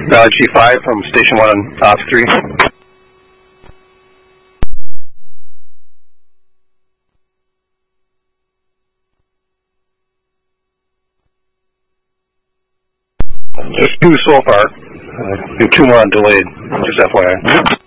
Galaxy 5 from Station 1 on Ops 3. Just 2 so far. 2 more on delayed, just FYI.